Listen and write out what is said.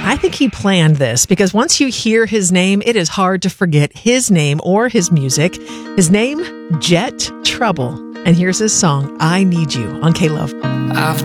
I think he planned this because once you hear his name, it is hard to forget his name or his music. His name, Jet Trouble. And here's his song, I Need You, on K-Love.